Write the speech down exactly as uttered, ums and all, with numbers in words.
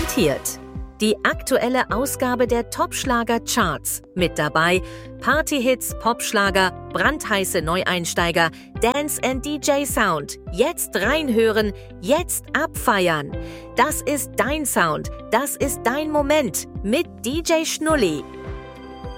präsentiert die aktuelle Ausgabe der Top-Schlager-Charts. Mit dabei Party-Hits, Popschlager, brandheiße Neueinsteiger, Dance and D J Sound. Jetzt reinhören, jetzt abfeiern. Das ist dein Sound, das ist dein Moment mit D J Schnulli.